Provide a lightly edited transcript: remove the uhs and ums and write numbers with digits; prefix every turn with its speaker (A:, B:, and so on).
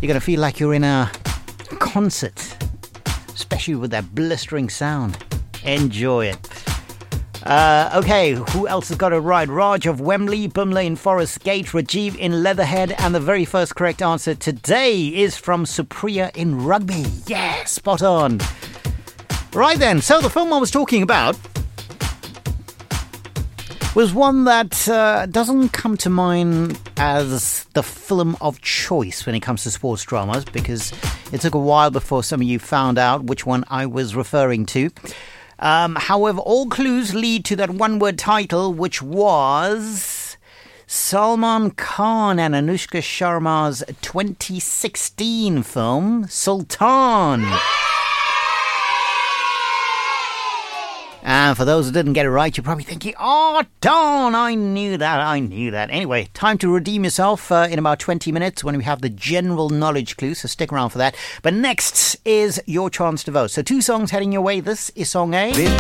A: You're going to feel like you're in a concert, especially with that blistering sound. Enjoy it. Okay, who else has got it right? Raj of Wembley, Bumley in Forest Gate, Rajiv in Leatherhead, and the very first correct answer today is from Supriya in Rugby. Yeah, spot on. Right then, so the film I was talking about was one that doesn't come to mind as the film of choice when it comes to sports dramas, because it took a while before some of you found out which one I was referring to. However, all clues lead to that one-word title, which was Salman Khan and Anushka Sharma's 2016 film, Sultan. And for those who didn't get it right, you're probably thinking, oh, darn, I knew that. Anyway, time to redeem yourself in about 20 minutes when we have the general knowledge clue, so stick around for that. But next is your chance to vote. So 2 songs heading your way. This is song A.